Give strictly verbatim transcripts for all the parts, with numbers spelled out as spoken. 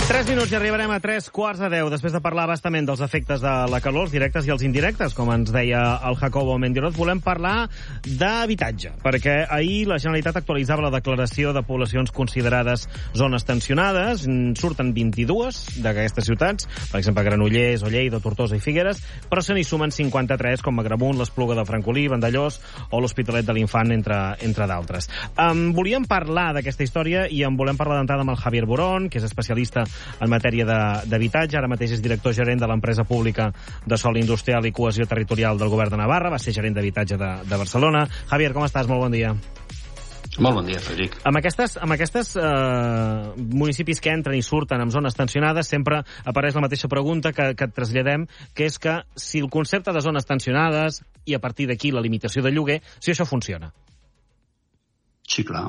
tres minuts i arribarem a tres quarts de deu, després de parlar bastament dels efectes de la calor, els directes i els indirectes, com ens deia el Jacobo Mendiroz. Volem parlar d'habitatge, perquè ahir la Generalitat actualitzava la declaració de poblacions considerades zones tensionades. Surten vint-i-dues d'aquestes ciutats, per exemple, Granollers, o Lleida, Tortosa i Figueres, però se n'hi sumen cinquanta-tres, com Agramunt, l'Espluga de Francolí, Vandellòs o l'Hospitalet de l'Infant, entre, entre d'altres. Um, volíem parlar d'aquesta història i en volem parlar d'entrada amb el Javier Borón, que és especialista en matèria d'habitatge. Ara mateix és director gerent de l'empresa pública de sòl industrial i cohesió territorial del govern de Navarra. Va ser gerent d'habitatge de, de Barcelona. Javier, com estàs? Molt bon dia. Molt bon dia, Frederic. Amb aquestes, amb aquestes eh, municipis que entren i surten amb zones tensionades, sempre apareix la mateixa pregunta que, que et traslladem, que és que si el concepte de zones tensionades i a partir d'aquí la limitació de lloguer, si això funciona. Sí, clar.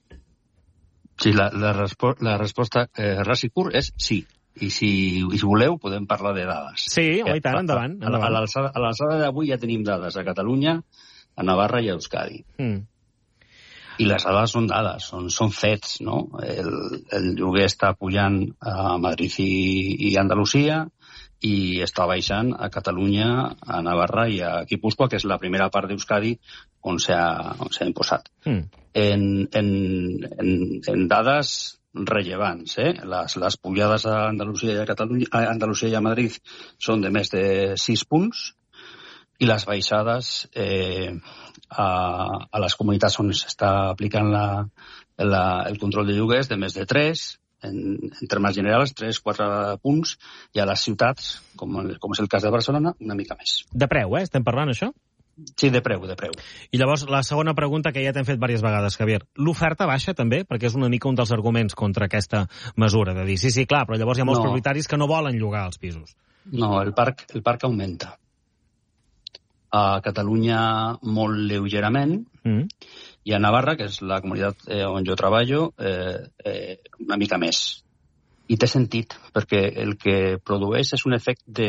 Sí, la, la, respo la resposta eh, ras i curt és sí. I si, i si voleu, podem parlar de dades. Sí, home, i tant, endavant. endavant. A l'alçada d'avui ja tenim dades a Catalunya, a Navarra i a Euskadi. Mm. I les dades són dades, són, són fets, no? El, el lloguer està pujant a Madrid i, i Andalusia i està baixant a Catalunya, a Navarra i a Guipúscoa, que és la primera part d'Euskadi on s'ha imposat. Mm. En, en, en, en dades rellevants, eh? Les, les pujades a Andalusia i a Catalunya, a Andalusia i a Madrid són de més de sis punts i les baixades eh, a, a les comunitats on s'està aplicant la, la, el control de lloguers de més de tres, en, en termes generals, tres, quatre punts, i a les ciutats, com, com és el cas de Barcelona, una mica més. De preu, eh? Estem parlant, això? Sí, de preu, de preu. I llavors, la segona pregunta que ja t'hem fet diverses vegades, Javier. L'oferta baixa també? Perquè és una mica un dels arguments contra aquesta mesura, de dir, sí, sí, clar, però llavors hi ha molts no. propietaris que no volen llogar els pisos. No, el parc, el parc augmenta. A Catalunya molt lleugerament, mm. i a Navarra, que és la comunitat eh, on jo treballo, eh, eh, una mica més. I té sentit, perquè el que produeix és un efecte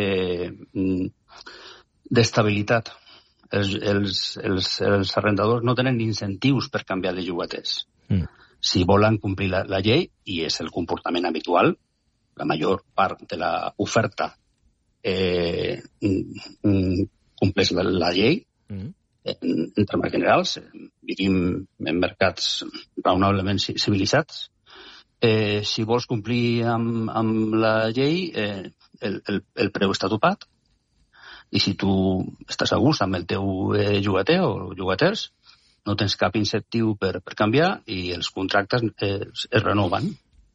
d'estabilitat. Els, els, els, els arrendadors no tenen incentius per canviar de llogaters. Mm. Si volen complir la, la llei, i és el comportament habitual, la major part de l'oferta eh, compleix la, la llei, mm. en, en termes generals, vivim en mercats raonablement civilitzats. Eh, si vols complir amb, amb la llei, eh, el, el, el preu està topat, i si tu estàs a gust amb el teu eh, llogater o llogaters, no tens cap incentiu per, per canviar i els contractes eh, es renoven.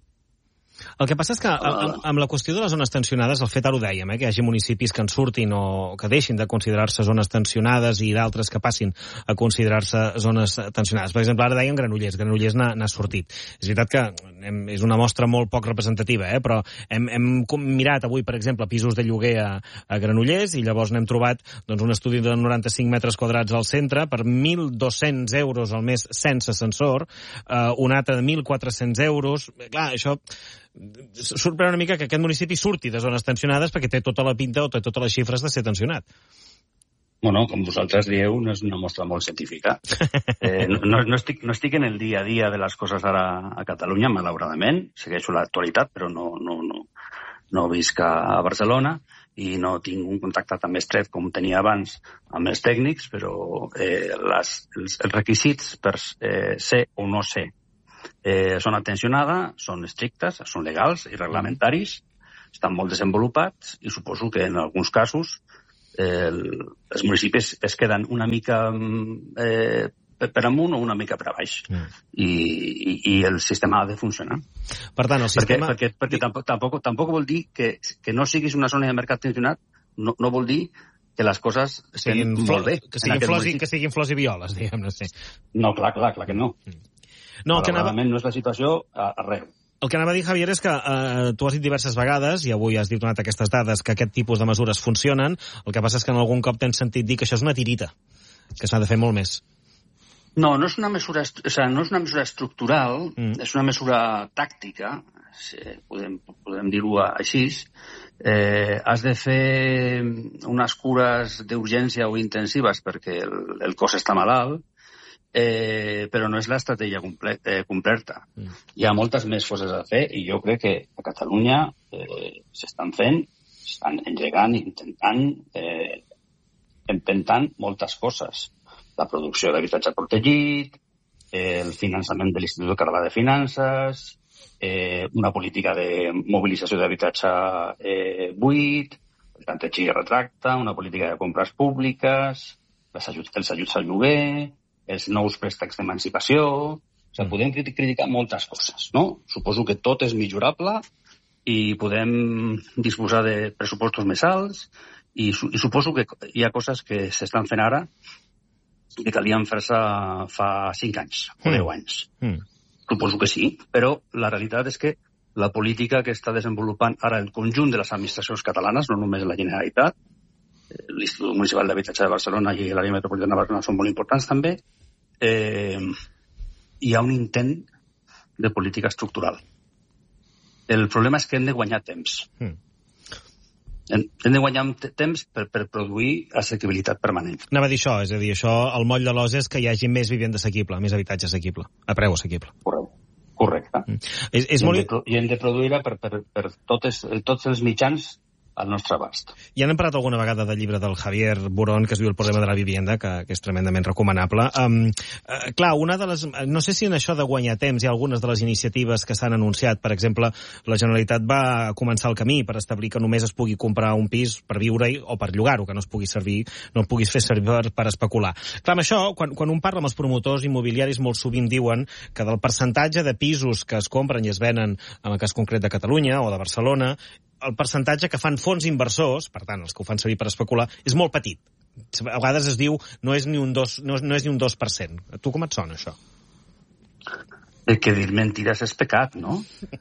El que passa és que amb, amb la qüestió de les zones tensionades, el fet ara ho dèiem, eh, que hi hagi municipis que en surtin o que deixin de considerar-se zones tensionades i d'altres que passin a considerar-se zones tensionades. Per exemple, ara dèiem Granollers, Granollers n'ha sortit. És veritat que hem, és una mostra molt poc representativa, eh, però hem, hem mirat avui, per exemple, pisos de lloguer a, a Granollers i llavors n'hem trobat doncs, un estudi de noranta-cinc metres quadrats al centre per mil dos-cents euros al mes sense ascensor, eh, un altre de mil quatre-cents euros. Clar, això sorprèn una mica que aquest municipi surti de zones tensionades perquè té tota la pinta o té totes les xifres de ser tensionat. Bueno, com vosaltres dieu, no és una mostra molt científica. Eh, no, no, estic, no estic en el dia a dia de les coses ara a Catalunya, malauradament. Segueixo l'actualitat, però no, no, no, no visc a Barcelona i no tinc un contacte tan estret com tenia abans amb els tècnics, però eh, les, els, els requisits per eh, ser o no ser Eh, zona tensionada, són estrictes, són legals i reglamentaris, estan molt desenvolupats i suposo que en alguns casos eh, el, els municipis es queden una mica eh, per amunt o una mica per a baix. Mm. I, i, I el sistema ha de funcionar. Per tant, el sistema... Perquè, perquè, perquè tampoc, tampoc, tampoc vol dir que, que no siguis una zona de mercat tensionat, no, no vol dir que les coses estiguin molt bé. Que siguin, flors i, que siguin flors i violes, diguem-ne. Sí. No, clar, clar, clar que no. Mm. No, el que anava... no és la situació arreu. El que anava a dir, Javier, és que eh, tu has dit diverses vegades, i avui has dit donat aquestes dades, que aquest tipus de mesures funcionen. El que passa és que en algun cop tens sentit dir que això és una tirita, que s'ha de fer molt més. No, no és una mesura, o sigui, no és una mesura estructural, mm. és una mesura tàctica, si podem, podem dir-ho així. Eh, has de fer unes cures d'urgència o intensives perquè el, el cos està malalt, eh, però no és l'estratègia comple eh, completa. Mm. Hi ha moltes més coses a fer i jo crec que a Catalunya eh, s'estan fent, s'estan engegant, intentant, eh, empentant moltes coses. La producció d'habitatge protegit, eh, el finançament de l'Institut Català de Finances, eh, una política de mobilització d'habitatge eh, buit, el tanteig i retracte, una política de compres públiques, els ajuts, els ajuts al lloguer, els nous préstecs d'emancipació. O sigui, podem criticar moltes coses, no? Suposo que tot és millorable i podem disposar de pressupostos més alts i, i suposo que hi ha coses que s'estan fent ara que calien fer-se fa cinc anys o mm. deu anys. Mm. Suposo que sí, però la realitat és que la política que està desenvolupant ara el conjunt de les administracions catalanes, no només la Generalitat, l'Institut Municipal d'Habitatge de Barcelona i l'àrea metropolitana de Barcelona són molt importants també, eh, hi ha un intent de política estructural. El problema és que hem de guanyar temps. Mm. Hem, hem de guanyar temps per, per produir assequibilitat permanent. Anava a dir això, és a dir, això, el moll de l'os és que hi hagi més vivenda assequible, més habitatge assequible, a preu assequible. Correcte. Correcte. Mm. És, és I, molt... hem de, I hem de produir-la per, per, per totes, tots els mitjans al nostre abast. Ja n'hem parlat alguna vegada del llibre del Javier Burón, que es diu El problema de la vivienda, que, que és tremendament recomanable. Um, uh, clar, una de les... No sé si en això de guanyar temps hi ha algunes de les iniciatives que s'han anunciat. Per exemple, la Generalitat va començar el camí per establir que només es pugui comprar un pis per viure-hi o per llogar-ho, que no es pugui servir, no es puguis fer servir per, per especular. Clar, amb això, quan, quan un parla amb els promotors immobiliaris, molt sovint diuen que del percentatge de pisos que es compren i es venen, en el cas concret de Catalunya o de Barcelona, el percentatge que fan fons inversors, per tant, els que ho fan servir per especular, és molt petit. A vegades es diu no és ni un dos, no, no és ni un dos per cent. A tu com et sona, això? El que dir mentides és pecat, no?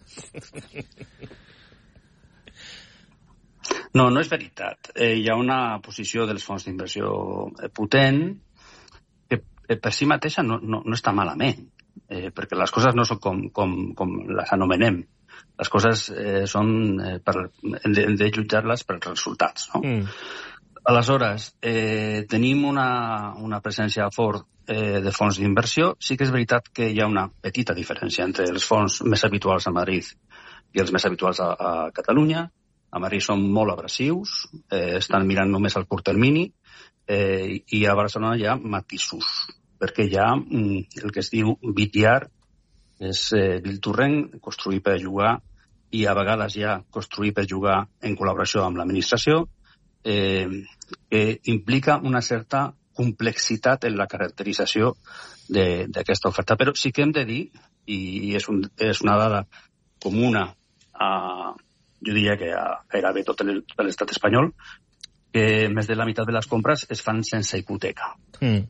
No, no és veritat. Eh, hi ha una posició dels fons d'inversió potent que per si mateixa no, no, no està malament, eh, perquè les coses no són com, com, com les anomenem. Les coses eh, són eh, per, hem, de, hem de jutjar-les pels resultats, no? Mm. Aleshores, eh, tenim una, una presència fort eh, de fons d'inversió. Sí que és veritat que hi ha una petita diferència entre els fons més habituals a Madrid i els més habituals a, a Catalunya. A Madrid són molt agressius, eh, estan mirant només al curt termini, eh, i a Barcelona hi ha matisos, perquè hi ha mm, el que es diu B T R, és eh, Bilturren, construir per llogar, i a vegades ja construir per llogar en col·laboració amb l'administració, eh, que implica una certa complexitat en la caracterització d'aquesta oferta. Però sí que hem de dir, i és, un, és una dada comuna a, jo diria que a gairebé tot l'estat espanyol, que més de la meitat de les compres es fan sense hipoteca. Mm.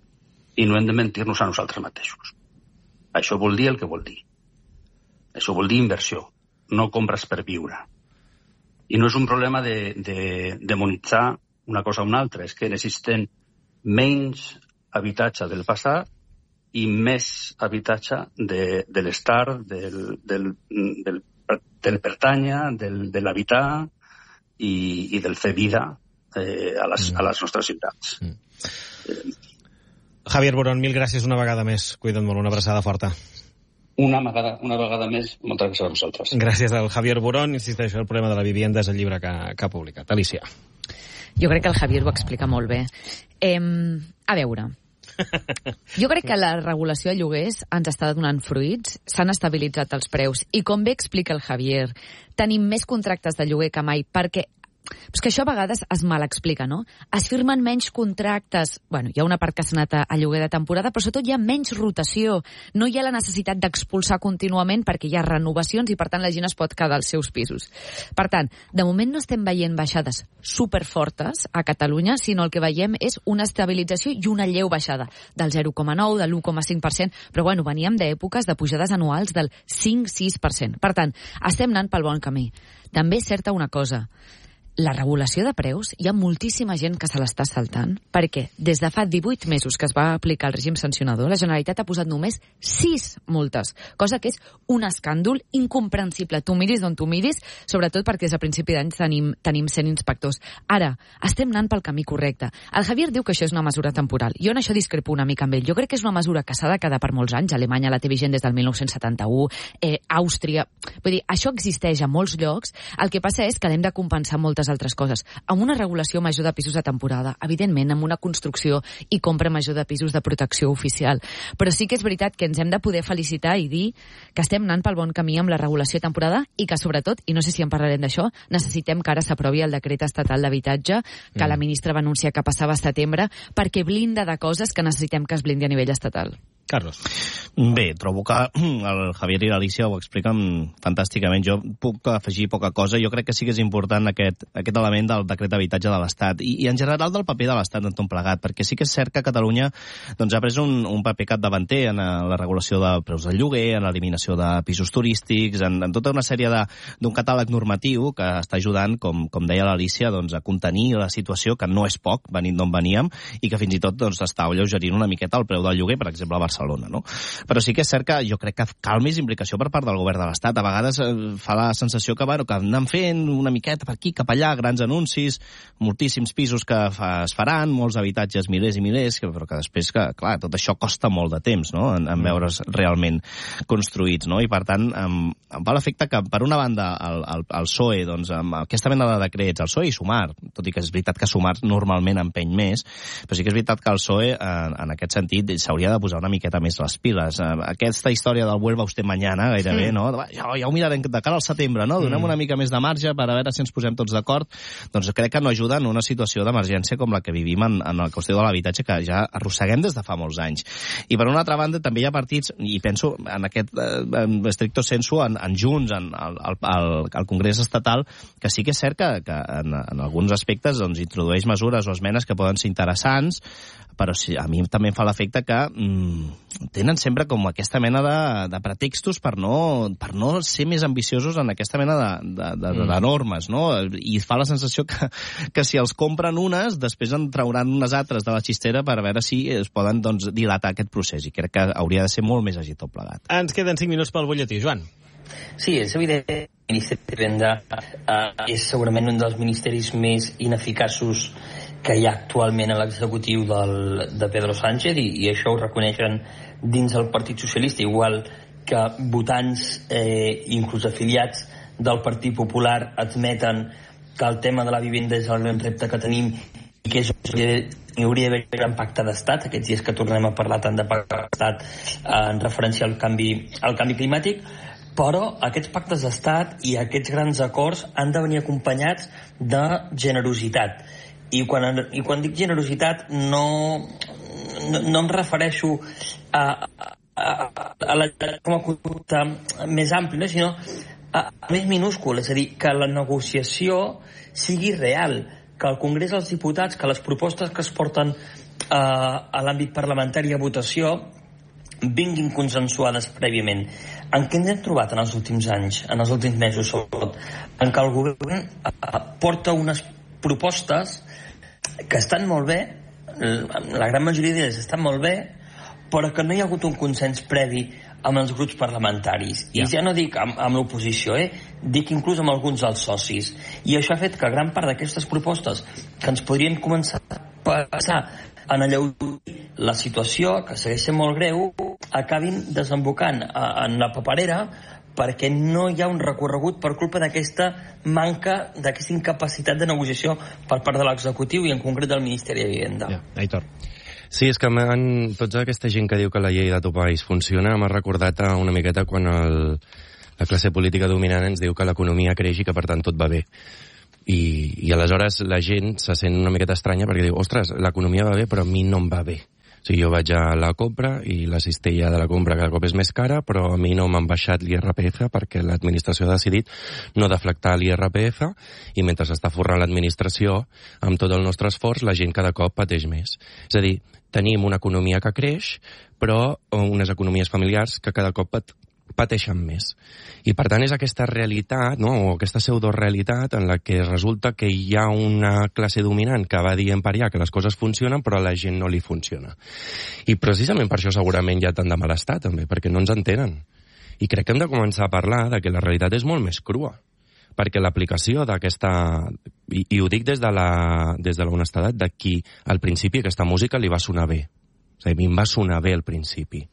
I no hem de mentir-nos a nosaltres mateixos. Això vol dir el que vol dir. Això vol dir inversió, no compres per viure. I no és un problema de, de demonitzar una cosa o una altra, és que necessiten menys habitatge del passat i més habitatge de, de l'estar, del, del, del, del pertànyer, del, de l'habitar i, i del fer vida eh, a, les, mm. a les nostres ciutats. Mm. Eh, Javier Burón, mil gràcies una vegada més. Cuida't molt, una abraçada forta. Una vegada, una vegada més, moltes gràcies a vosaltres. Gràcies al Javier Burón. Insisteixo, El problema de la vivienda és el llibre que, que ha publicat. Alicia. Jo crec que el Javier ho explica molt bé. Eh, a veure, jo crec que la regulació de lloguers ens està donant fruits, s'han estabilitzat els preus, i com bé explica el Javier, tenim més contractes de lloguer que mai, perquè és que això a vegades es mal explica, no? Es firmen menys contractes, bueno, hi ha una part que s'ha anat a lloguer de temporada, però sobretot hi ha menys rotació, no hi ha la necessitat d'expulsar contínuament perquè hi ha renovacions i per tant la gent es pot quedar als seus pisos. Per tant, de moment no estem veient baixades superfortes a Catalunya, sinó el que veiem és una estabilització i una lleu baixada del zero coma nou, de l'u coma cinc per cent, però bueno, veníem d'èpoques de pujades anuals del cinc sis per cent. Per tant, estem anant pel bon camí. També és certa una cosa, la regulació de preus, hi ha moltíssima gent que se l'està saltant, perquè des de fa divuit mesos que es va aplicar el règim sancionador, la Generalitat ha posat només sis multes, cosa que és un escàndol incomprensible. Tu miris d'on tu miris, sobretot perquè des de principi d'any tenim, tenim cent inspectors. Ara, estem anant pel camí correcte. El Javier diu que això és una mesura temporal. Jo en això discrepo una mica amb ell. Jo crec que és una mesura que s'ha de quedar per molts anys. Alemanya la té vigent des del mil nou-cents setanta-u, eh, Àustria... Vull dir, això existeix a molts llocs. El que passa és que l'hem de compensar moltes altres coses. Amb una regulació major de pisos de temporada, evidentment, amb una construcció i compra major de pisos de protecció oficial. Però sí que és veritat que ens hem de poder felicitar i dir que estem anant pel bon camí amb la regulació de temporada i que, sobretot, i no sé si en parlarem d'això, necessitem que ara s'aprovi el decret estatal d'habitatge que mm. la ministra va anunciar que passava a setembre, perquè blinda de coses que necessitem que es blindi a nivell estatal. Carlos. Bé, trobo que el Javier i l'Alicia ho expliquen fantàsticament. Jo puc afegir poca cosa. Jo crec que sí que és important aquest, aquest element del decret d'habitatge de l'Estat i, i en general del paper de l'Estat en tot plegat, perquè sí que és cert que Catalunya doncs, ha pres un, un paper capdavanter en la regulació de preus del lloguer, en l'eliminació de pisos turístics, en, en tota una sèrie d'un catàleg normatiu que està ajudant, com, com deia l'Alicia, doncs, a contenir la situació, que no és poc, venint d'on veníem, i que fins i tot doncs, està alleugerint una miqueta el preu del lloguer, per exemple, a Barcelona. Barcelona, no? Però sí que és cert que jo crec que cal més implicació per part del govern de l'Estat. A vegades eh, fa la sensació que, bueno, que anem fent una miqueta per aquí, cap allà, grans anuncis, moltíssims pisos que fa, es faran, molts habitatges, milers i milers, que, però que després, que, clar, tot això costa molt de temps, no?, en, en veure's realment construïts, no? I, per tant, em, em fa l'efecte que, per una banda, el, el, el P S O E, doncs, amb aquesta mena de decrets, el P S O E i Sumar, tot i que és veritat que Sumar normalment empeny més, però sí que és veritat que el P S O E, en, en aquest sentit, s'hauria de posar una miqueta més les piles. Aquesta història del vuelva usted mañana, gairebé, sí. no? Ja, ja ho mirarem de cara al setembre, no? Donem mm. una mica més de marge per a veure si ens posem tots d'acord. Doncs crec que no ajuda en una situació d'emergència com la que vivim en, en la qüestió de l'habitatge, que ja arrosseguem des de fa molts anys. I per una altra banda, també hi ha partits, i penso en aquest en estricto sensu, en, en Junts, en el, el, el Congrés Estatal, que sí que és cert que, que en, en alguns aspectes doncs, introdueix mesures o esmenes que poden ser interessants, però sí, a mi també em fa l'efecte que mm, tenen sempre com aquesta mena de, de pretextos per no, per no ser més ambiciosos en aquesta mena de, de, de, mm. de normes, no? I fa la sensació que, que si els compren unes, després en trauran unes altres de la xistera per veure si es poden doncs, dilatar aquest procés, i crec que hauria de ser molt més agit tot plegat. Ens queden cinc minuts pel butlletí, Joan. Sí, és evident que el Ministeri d'Hisenda uh, és segurament un dels ministeris més ineficaços que hi ha actualment a l'executiu del, de Pedro Sánchez, i, i això ho reconeixen dins el Partit Socialista, igual que votants, eh, inclús afiliats del Partit Popular, admeten que el tema de la vivenda és el gran repte que tenim i que és, hi hauria d'haver un gran pacte d'estat, aquests dies que tornem a parlar tant de pacte d'estat eh, en referència al canvi, al canvi climàtic, però aquests pactes d'estat i aquests grans acords han de venir acompanyats de generositat. I quan, i quan dic generositat no, no, no em refereixo a, a, a la com a conducta més àmplia, sinó a, a més minúscul, és a dir, que la negociació sigui real, que el Congrés dels Diputats, que les propostes que es porten a, a l'àmbit parlamentari a votació vinguin consensuades prèviament. En què ens hem trobat en els últims anys, en els últims mesos, sobretot? En què el govern porta unes propostes que estan molt bé, la gran majoria d'elles estan molt bé, però que no hi ha hagut un consens previ amb els grups parlamentaris. I ja, ja no dic amb, amb l'oposició, eh? Dic inclús amb alguns dels socis. I això ha fet que gran part d'aquestes propostes que ens podrien començar a passar en alleugerir la situació, que segueix sent molt greu, acabin desembocant en la paperera, perquè no hi ha un recorregut per culpa d'aquesta manca, d'aquesta incapacitat de negociació per part de l'executiu i en concret del Ministeri de Vivenda. Ja, Aitor. Sí, és que m'han, tota aquesta gent que diu que la llei de topalls funciona m'ha recordat una miqueta quan el, la classe política dominant ens diu que l'economia creix i que per tant tot va bé. I, i aleshores la gent se sent una miqueta estranya perquè diu, ostres, l'economia va bé però a mi no em va bé. O sigui, jo vaig a la compra i la cistella de la compra cada cop és més cara, però a mi no m'han baixat l'I R P F perquè l'administració ha decidit no deflactar l'I R P F i mentre s'està forrant l'administració, amb tot el nostre esforç, la gent cada cop pateix més. És a dir, tenim una economia que creix, però unes economies familiars que cada cop pateixen més. I per tant és aquesta realitat, no? O aquesta pseudorealitat en la que resulta que hi ha una classe dominant que va dient per allà que les coses funcionen però a la gent no li funciona. I precisament per això segurament hi ha tant de malestar també, perquè no ens entenen. I crec que hem de començar a parlar de que la realitat és molt més crua, perquè l'aplicació d'aquesta... I, i ho dic des de la, des de la honestedat de qui al principi aquesta música li va sonar bé. O sigui, a mi em va sonar bé al principi.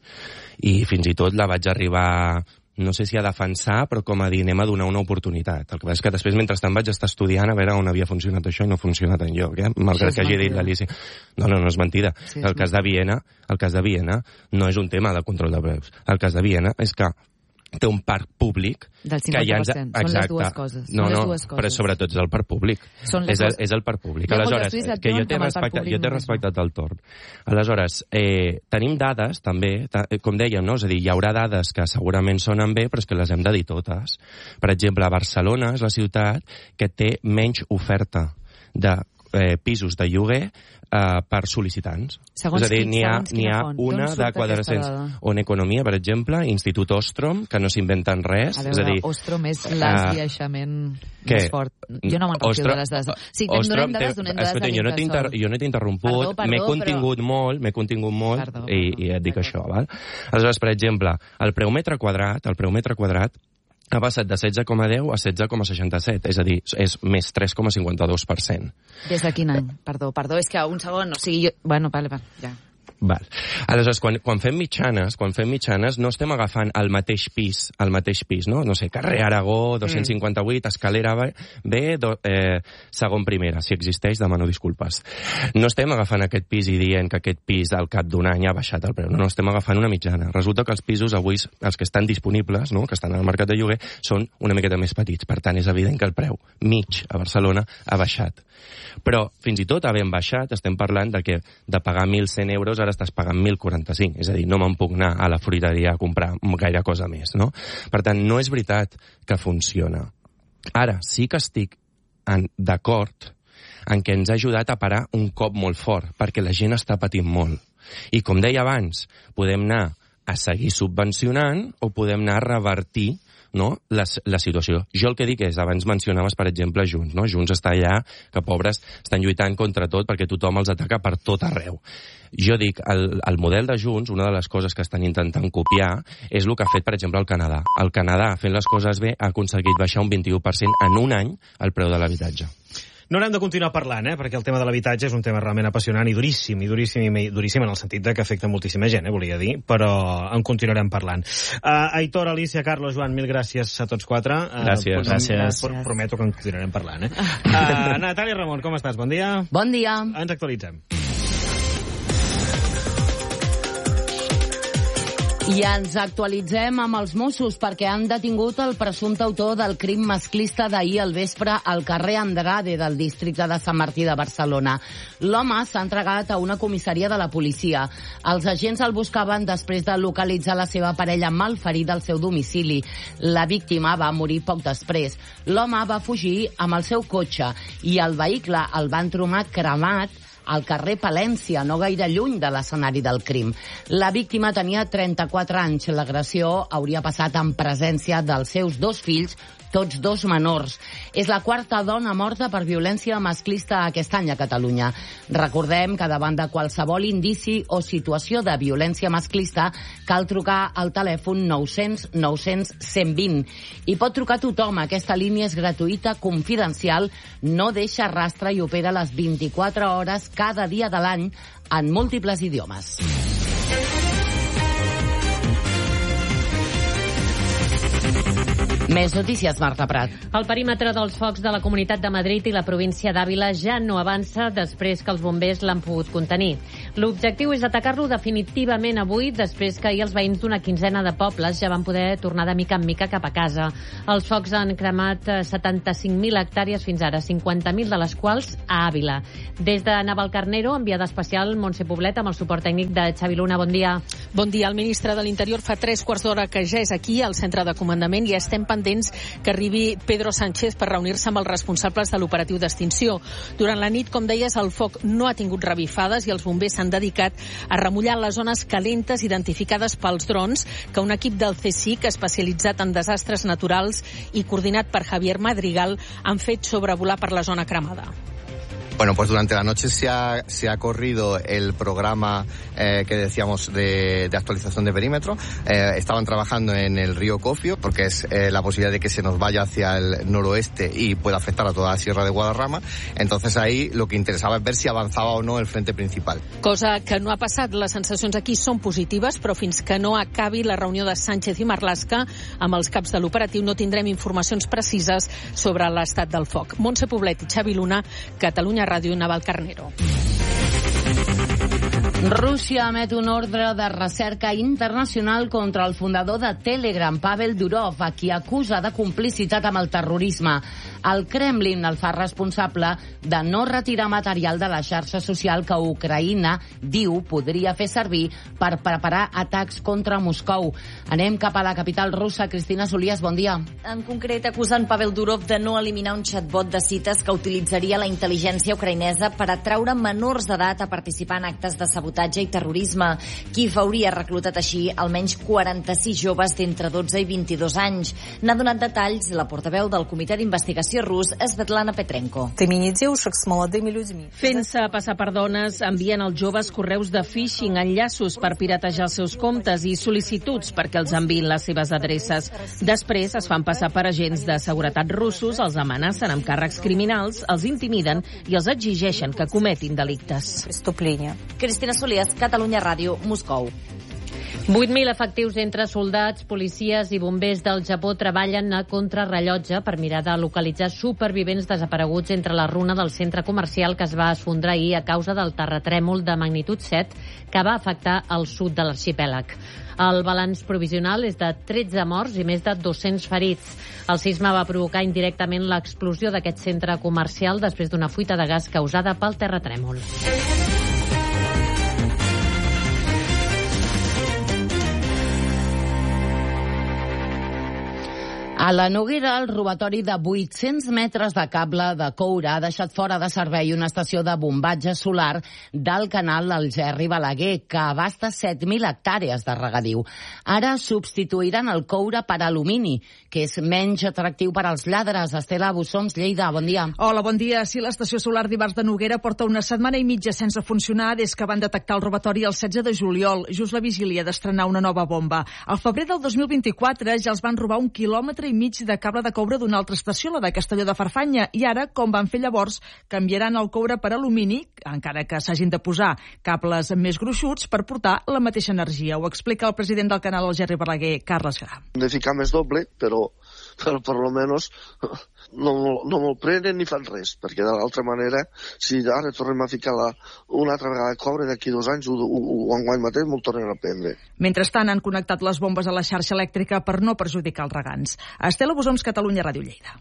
I fins i tot la vaig arribar, no sé si a defensar, però com a dir, anem a donar una oportunitat. El que passa és que després, mentrestant, vaig estar estudiant a veure on havia funcionat això i no ha funcionat enlloc, eh? Malgrat que hagi dit l'Alicia. No, no, no és mentida. Sí, és el cas de Viena, el cas de Viena no és un tema de control de preus. El cas de Viena és que té un parc públic del cinquanta per cent. Que ja ens... Són les dues coses. No, Són les no, dues coses. però sobretot és el parc públic. És el, és el parc públic. Aleshores, que jo t'he respectat, jo t'he respectat el torn. Aleshores, eh, tenim dades, també, ta, com dèiem, no? És a dir, hi haurà dades que segurament sonen bé, però és que les hem de dir totes. Per exemple, Barcelona és la ciutat que té menys oferta de eh, pisos de lloguer Uh, per sol·licitants. Segons és a dir, n'hi ha, n'hi ha una de quatre-cents. On Economia, per exemple, Institut Ostrom, que no s'inventen res. A veure, és a dir, Ostrom és l'esbiaixament uh, més fort. Jo no me'n refio de les dades. Sí, Ostrom, donem dades, donem dades escolta, de jo no t'he inter, jo no t'he interromput, m'he contingut però... molt, m'he contingut molt, perdó, i, perdó, i et dic perdó. Això. Val? Aleshores, per exemple, el preu metre quadrat, el preu metre quadrat ha passat de setze coma deu a setze coma seixanta-set, és a dir, és més tres coma cinquanta-dos per cent. Des de quin any? Perdó, perdó, és que un segon, o sigui, jo... Bueno, vale, vale, ja. Val. Aleshores, quan, quan fem mitjanes, quan fem mitjanes, no estem agafant el mateix pis, el mateix pis, no? No sé, carrer Aragó, dos-cents cinquanta-vuit, escalera B, do, eh, segon primera, si existeix, demano disculpes. No estem agafant aquest pis i dient que aquest pis al cap d'un any ha baixat el preu, no, no, estem agafant una mitjana. Resulta que els pisos avui, els que estan disponibles, no?, que estan al mercat de lloguer, són una miqueta més petits, per tant és evident que el preu mig a Barcelona ha baixat. Però fins i tot havent baixat, estem parlant de que de pagar mil cent euros ara estàs pagant mil quaranta-cinc, és a dir, no me'n puc anar a la fruiteria a comprar gaire cosa més, no? Per tant, no és veritat que funciona. Ara, sí que estic d'acord en què ens ha ajudat a parar un cop molt fort, perquè la gent està patint molt. I com deia abans, podem anar a seguir subvencionant o podem anar a revertir, no?, la, la situació. Jo el que dic és, abans mencionaves, per exemple, Junts, no? Junts està allà, que pobres estan lluitant contra tot perquè tothom els ataca per tot arreu. Jo dic, el, el model de Junts, una de les coses que estan intentant copiar és el que ha fet, per exemple, el Canadà. El Canadà, fent les coses bé, ha aconseguit baixar un vint-i-u per cent en un any el preu de l'habitatge. No n'hem de continuar parlant, eh? Perquè el tema de l'habitatge és un tema realment apassionant i duríssim, i duríssim, i duríssim en el sentit de que afecta moltíssima gent, eh, volia dir, però en continuarem parlant. Uh, Aitor, Alicia, Carlos, Joan, mil gràcies a tots quatre. Uh, gràcies. gràcies. Pr prometo que en continuarem parlant, eh? Uh, Natàlia Ramon, com estàs? Bon dia. Bon dia. Ens actualitzem. I ens actualitzem amb els Mossos perquè han detingut el presumpte autor del crim masclista d'ahir al vespre al carrer Andrade del districte de Sant Martí de Barcelona. L'home s'ha entregat a una comissaria de la policia. Els agents el buscaven després de localitzar la seva parella malferida al seu domicili. La víctima va morir poc després. L'home va fugir amb el seu cotxe i el vehicle el van trobar cremat al carrer Palència, no gaire lluny de l'escenari del crim. La víctima tenia trenta-quatre anys. L'agressió hauria passat en presència dels seus dos fills, tots dos menors. És la quarta dona morta per violència masclista aquest any a Catalunya. Recordem que davant de qualsevol indici o situació de violència masclista cal trucar al telèfon nou-cents nou-cents cent vint. I pot trucar tothom. Aquesta línia és gratuïta, confidencial, no deixa rastre i opera les vint-i-quatre hores cada dia de l'any en múltiples idiomes. Més notícies, Marta Prat. El perímetre dels focs de la Comunitat de Madrid i la província d'Àvila ja no avança després que els bombers l'han pogut contenir. L'objectiu és atacar-lo definitivament avui, després que ahir els veïns d'una quinzena de pobles ja van poder tornar de mica en mica cap a casa. Els focs han cremat setanta-cinc mil hectàrees fins ara, cinquanta mil de les quals a Àvila. Des de Navalcarnero, enviada especial Montse Poblet, amb el suport tècnic de Xavi Luna. Bon dia. Bon dia. El ministre de l'Interior fa tres quarts d'hora que ja és aquí, al centre de comandament, i estem pendents que arribi Pedro Sánchez per reunir-se amb els responsables de l'operatiu d'extinció. Durant la nit, com deies, el foc no ha tingut revifades i els bombers s'han dedicat a remullar les zones calentes identificades pels drons que un equip del C S I C especialitzat en desastres naturals i coordinat per Javier Madrigal han fet sobrevolar per la zona cremada. Bueno, pues durante la noche se ha, se ha corrido el programa eh, que decíamos de, de actualización de perímetro. Eh, estaban trabajando en el río Cofio, porque es eh, la posibilidad de que se nos vaya hacia el noroeste y pueda afectar a toda la Sierra de Guadarrama. Entonces ahí lo que interesaba es ver si avanzaba o no el frente principal. Cosa que no ha passat. Les sensacions aquí són positives, però fins que no acabi la reunió de Sánchez i Marlaska amb els caps de l'operatiu no tindrem informacions precises sobre l'estat del foc. Montse Poblet i Xavi Luna, Catalunya Ràdio, Navalcarnero. Rússia emet un ordre de recerca internacional contra el fundador de Telegram, Pavel Durov, a qui acusa de complicitat amb el terrorisme. El Kremlin el fa responsable de no retirar material de la xarxa social que Ucraïna diu podria fer servir per preparar atacs contra Moscou. Anem cap a la capital russa. Cristina Solias, bon dia. En concret, acusen Pavel Durov de no eliminar un xatbot de cites que utilitzaria la intel·ligència ucraïnesa per atraure menors d'edat a participar en actes de sabotatge i terrorisme. Kiev hauria reclutat així almenys quaranta-sis joves d'entre dotze i vint-i-dos anys. N'ha donat detalls la portaveu del Comitè d'Investigació rus, Svetlana Petrenko. Fent-se passar per dones, envien als joves correus de phishing, enllaços per piratejar els seus comptes i sol·licituds perquè els enviïn les seves adreces. Després es fan passar per agents de seguretat russos, els amenacen amb càrrecs criminals, els intimiden i els exigeixen que cometin delictes. Cristina Solias, Catalunya Ràdio, Moscou. vuit mil efectius entre soldats, policies i bombers del Japó treballen a contrarrellotge per mirar de localitzar supervivents desapareguts entre la runa del centre comercial que es va esfondrar ahir a causa del terratrèmol de magnitud set que va afectar el sud de l'arxipèlag. El balanç provisional és de tretze morts i més de dos-cents ferits. El sisme va provocar indirectament l'explosió d'aquest centre comercial després d'una fuita de gas causada pel terratrèmol. A la Noguera, el robatori de vuit-cents metres de cable de coure ha deixat fora de servei una estació de bombatge solar del canal Algerri Balaguer, que abasta set mil hectàrees de regadiu. Ara substituiran el coure per alumini, que és menys atractiu per als lladres. Estela Bussoms, Lleida, bon dia. Hola, bon dia. Sí, l'estació solar d'Ivars de Noguera porta una setmana i mitja sense funcionar des que van detectar el robatori el setze de juliol, just la vigília d'estrenar una nova bomba. Al febrer del dos mil vint-i-quatre ja els van robar un quilòmetre i mig de cable de coure d'una altra estació, la de Castelló de Farfanya, i ara, com van fer llavors, canviaran el coure per alumini, encara que s'hagin de posar cables més gruixuts per portar la mateixa energia. Ho explica el president del canal Algerri Balaguer, Carles Gra. De ficar més doble, però, però per lo menos no, no me'l prenen ni fan res, perquè de l'altra manera, si ara tornem a ficar la, una altra vegada coure d'aquí dos anys o, o, o enguany mateix me'l tornen a prendre. Mentrestant, han connectat les bombes a la xarxa elèctrica per no perjudicar els regants. Estela Bussoms, Catalunya Ràdio, Lleida.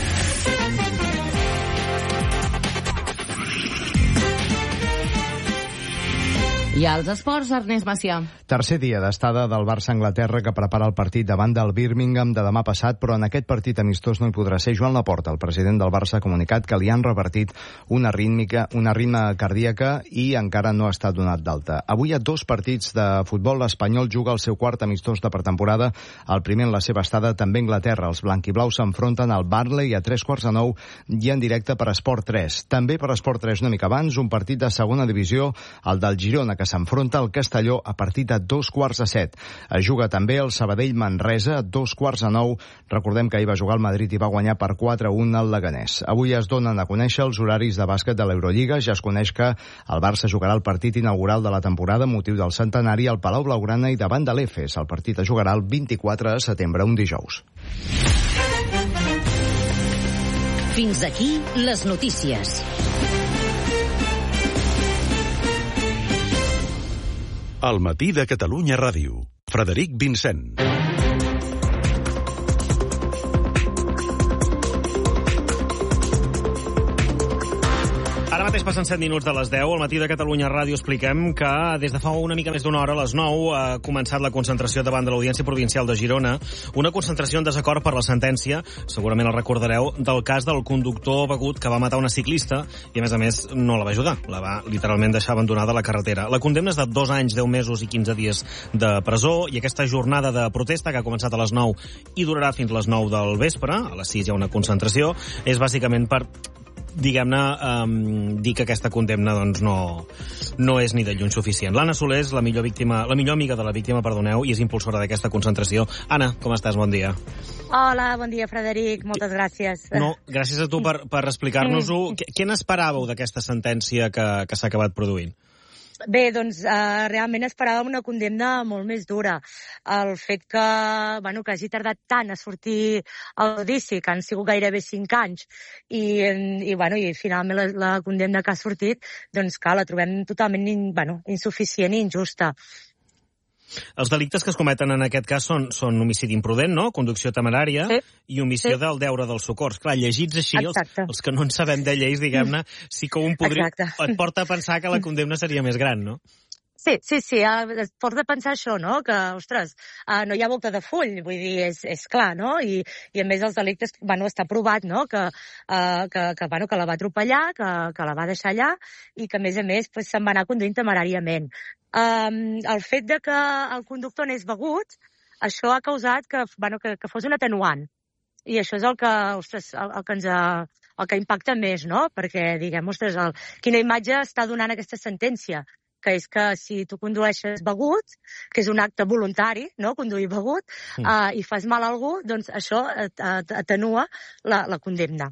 I als esports, Ernest Macià. Tercer dia d'estada del Barça a Anglaterra, que prepara el partit davant del Birmingham de demà passat, però en aquest partit amistós no hi podrà ser Joan Laporta. El president del Barça ha comunicat que li han revertit una rítmica, una ritme cardíaca i encara no ha estat donat d'alta. Avui hi ha dos partits de futbol. L'Espanyol juga el seu quart amistós de pretemporada, el primer en la seva estada també a Anglaterra. Els blanquiblaus s'enfronten al Burnley a tres quarts de nou i en directe per Esport tres. També per Esport tres una mica abans, un partit de segona divisió, el del Girona, que s'enfronta al Castelló a partir de dos quarts de set. Es juga també el Sabadell-Manresa a dos quarts de nou. Recordem que ahir va jugar el Madrid i va guanyar per quatre a un al Leganés. Avui es donen a conèixer els horaris de bàsquet de l'Eurolliga. Ja es coneix que el Barça jugarà el partit inaugural de la temporada motiu del centenari al Palau Blaugrana i davant de l'Efes. El partit es jugarà el vint-i-quatre de setembre, un dijous. Fins aquí les notícies. El matí de Catalunya Ràdio. Frederic Vincent. Ara mateix passen set minuts de les deu. Al matí de Catalunya Ràdio expliquem que des de fa una mica més d'una hora, a les nou, ha començat la concentració davant de l'Audiència Provincial de Girona. Una concentració en desacord per la sentència, segurament el recordareu, del cas del conductor begut que va matar una ciclista i, a més a més, no la va ajudar. La va literalment deixar abandonada a la carretera. La condemna és de dos anys, deu mesos i quinze dies de presó, i aquesta jornada de protesta, que ha començat a les nou i durarà fins a les nou del vespre, a les sis hi ha una concentració, és bàsicament per, diguem-ne, um, dir que aquesta condemna doncs, no, no és ni de lluny suficient. L'Anna Soler és la millor víctima, la millor amiga de la víctima, perdoneu, i és impulsora d'aquesta concentració. Anna, com estàs? Bon dia. Hola, bon dia, Frederic. Moltes gràcies. No, gràcies a tu per, per explicar-nos-ho. Sí. Què n'esperàveu d'aquesta sentència que, que s'ha acabat produint? Bé, doncs eh, realment esperàvem una condemna molt més dura. El fet que, bueno, que hagi tardat tant a sortir el judici, que han sigut gairebé cinc anys, i, i, bueno, i finalment la, la condemna que ha sortit, doncs clar, la trobem totalment in, bueno, insuficient i injusta. Els delictes que es cometen en aquest cas són, són homicidi imprudent, no? Conducció temerària, sí, i omissió sí. del deure dels socors. Clar, llegits així, els, els que no en sabem de lleis, diguem-ne, sí que un podria, et porta a pensar que la condemna seria més gran, no? Sí, sí, sí, es porta a pensar això, no? Que, ostres, no hi ha volta de full, vull dir, és, és clar, no? I, i a més els delictes, bueno, està provat, no? Que, uh, que, que, bueno, que la va atropellar, que, que la va deixar allà, i que, a més a més, pues, se'n va anar conduint temeràriament. Um, el fet de que el conductor n'és begut, això ha causat que, bueno, que, que fos un atenuant. I això és el que, ostres, el, el que ens ha, el que impacta més, no? Perquè, diguem, ostres, el, quina imatge està donant aquesta sentència? Que és que si tu condueixes begut, que és un acte voluntari, no?, conduir begut, mm. uh, i fas mal a algú, doncs això atenua la, la condemna.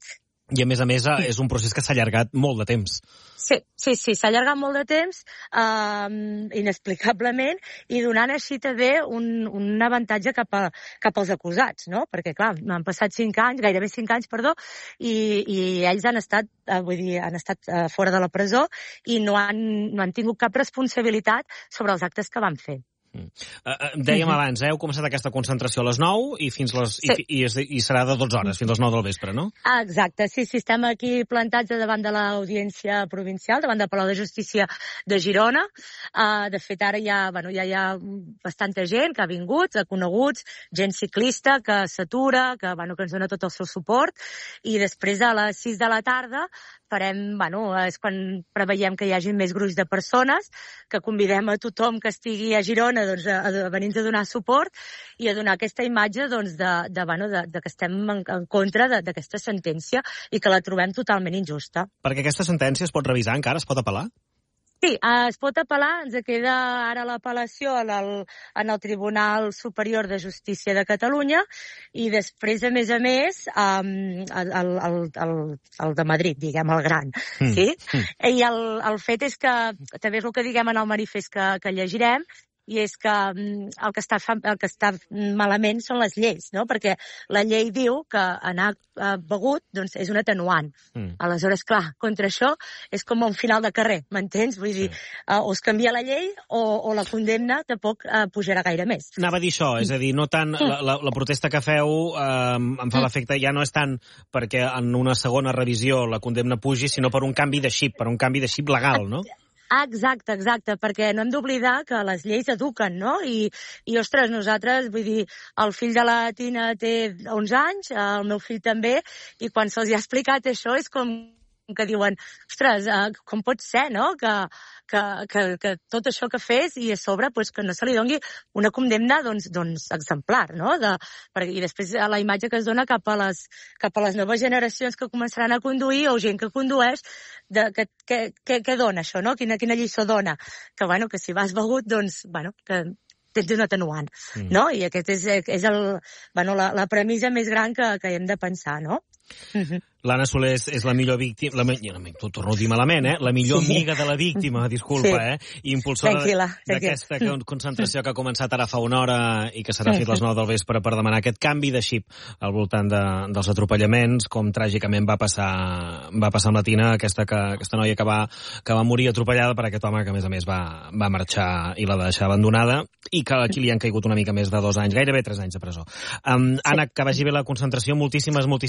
I, a més a més, és un procés que s'ha allargat molt de temps. Sí, sí, sí, s'ha allargat molt de temps, eh, inexplicablement, i donant així també un, un avantatge cap, a, cap als acusats, no? Perquè, clar, han passat cinc anys, gairebé cinc anys, perdó, i, i ells han estat, eh, vull dir, han estat eh, fora de la presó i no han, no han tingut cap responsabilitat sobre els actes que van fer. Mm. Uh, dèiem abans, eh, heu començat aquesta concentració a les nou i fins les, sí. i, i, i serà de dotze hores, fins a les nou del vespre, no? Ah, exacte, sí, sí, estem aquí plantats davant de l'Audiència Provincial, davant del Palau de Justícia de Girona. Uh, de fet, ara ja, bueno, ja hi ha bastanta gent que ha vingut, coneguts, gent ciclista que s'atura, que, bueno, que ens dona tot el seu suport, i després a les sis de la tarda farem, bueno, és quan preveiem que hi hagi més gruix de persones, que convidem a tothom que estigui a Girona doncs, a, a venir-nos a donar suport i a donar aquesta imatge doncs, de, de, bueno, de, de que estem en, en contra d'aquesta sentència i que la trobem totalment injusta. Perquè aquesta sentència es pot revisar encara? Es pot apel·lar? Sí, es pot apel·lar, ens queda ara l'apel·lació en el, en el Tribunal Superior de Justícia de Catalunya i després, a més a més, um, el, el, el, el de Madrid, diguem, el gran. Mm. Sí? Mm. I el, el fet és que, també és el que diguem en el manifest que, que llegirem, i és que el que, està, el que està malament són les lleis, no? Perquè la llei diu que anar begut doncs, és un atenuant. Mm. Aleshores, clar, contra això és com un final de carrer, m'entens? Vull dir, sí. uh, o es canvia la llei o, o la condemna tampoc uh, pujarà gaire més. Anava a dir això, és a dir, no tant la, la, la protesta que feu uh, em fa l'efecte, ja no és tant perquè en una segona revisió la condemna pugi, sinó per un canvi de xip, per un canvi de xip legal, no? Ah, exacte, exacte, perquè no hem d'oblidar que les lleis eduquen, no? I, i ostres, nosaltres, vull dir, el fill de la Tina té onze anys, el meu fill també, i quan se'ls ha explicat això és com que diuen, ostres, uh, com pot ser, no?, que, que, que, que tot això que fes i a sobre pues, que no se li doni una condemna doncs, doncs exemplar, no? De, perquè, I després la imatge que es dona cap a, les, cap a les noves generacions que començaran a conduir o gent que condueix, de, que, que, que, que dona això, no? Quina, quina lliçó dona? Que, bueno, que si vas begut, doncs, bueno, que tens un atenuant, mm. no? I aquest és, és el, bueno, la, la premissa més gran que, que hem de pensar, no? Mm-hmm. L'Anna Soler és, és la millor víctima, la, t'ho torno a dir malament, eh? La millor sí. amiga de la víctima, disculpa, sí. eh? I impulsora d'aquesta concentració que ha començat ara fa una hora i que serà fins a les nou del vespre per demanar aquest canvi de xip al voltant de, dels atropellaments, com tràgicament va passar va passar amb la Tina, aquesta, que, aquesta noia que va, que va morir atropellada per aquest home que, a més a més, va, va marxar i la va deixar abandonada i que aquí li han caigut una mica més de dos anys, gairebé tres anys de presó. Um, Anna, que vagi bé la concentració, moltíssimes, moltíssimes gràcies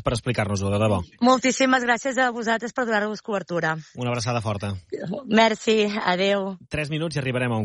per explicar-nos-ho, de debò. Moltíssimes gràcies a vosaltres per donar-vos cobertura. Una abraçada forta. Merci, adeu. Tres minuts i arribarem a un